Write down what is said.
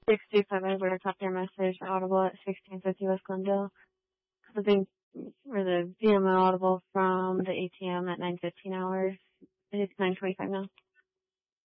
627 where top their message audible at 1650 West Glendale. The thing for the VMO audible from the ATM at 9:15 hours. It's 9:25 now.